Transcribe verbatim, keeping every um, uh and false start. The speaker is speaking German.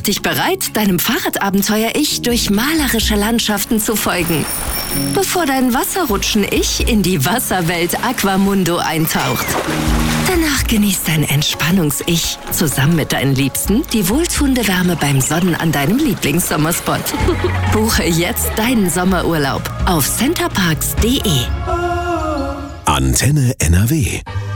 dich bereit, deinem Fahrradabenteuer-Ich durch malerische Landschaften zu folgen, bevor dein Wasserrutschen-Ich in die Wasserwelt Aquamundo eintaucht. Danach genießt dein Entspannungs-Ich zusammen mit deinen Liebsten die wohltuende Wärme beim Sonnen an deinem Lieblingssommerspot. Buche jetzt deinen Sommerurlaub auf centerparks punkt de. Antenne N R W.